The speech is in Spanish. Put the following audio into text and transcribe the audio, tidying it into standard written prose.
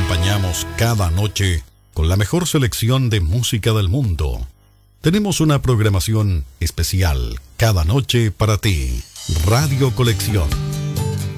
acompañamos cada noche con la mejor selección de música del mundo. Tenemos una programación especial cada noche para ti. Radio Colección.